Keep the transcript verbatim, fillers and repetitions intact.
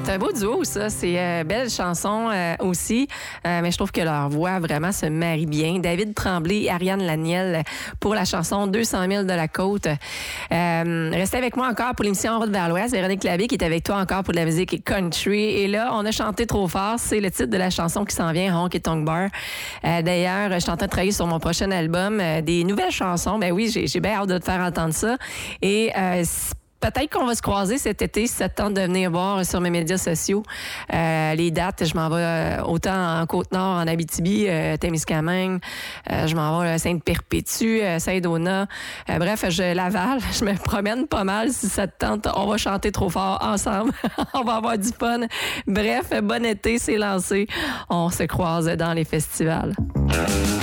c'est un beau duo, ça. C'est euh, belle chanson euh, aussi, euh, mais je trouve que leur voix vraiment se marie bien. David Tremblay et Ariane Laniel pour la chanson deux cent mille de la côte. Euh, restez avec moi encore pour l'émission En route vers l'Ouest. Véronique Labbé qui est avec toi encore pour de la musique country. Et là, on a chanté trop fort. C'est le titre de la chanson qui s'en vient, Honky Tonk Bar. Euh, d'ailleurs, je suis en train de travailler sur mon prochain album. Euh, des nouvelles chansons. Ben oui, j'ai, j'ai bien hâte de te faire entendre ça. Et euh, peut-être qu'on va se croiser cet été si ça te tente de venir voir sur mes médias sociaux. Euh, les dates, je m'en vais euh, autant en Côte-Nord, en Abitibi, euh, Témiscamingue, euh, je m'en vais à Sainte-Perpétue, euh, Saint-Donat. Euh, bref, je Laval, je me promène pas mal. Si ça te tente, on va chanter trop fort ensemble. On va avoir du fun. Bref, bon été, c'est lancé. On se croise dans les festivals.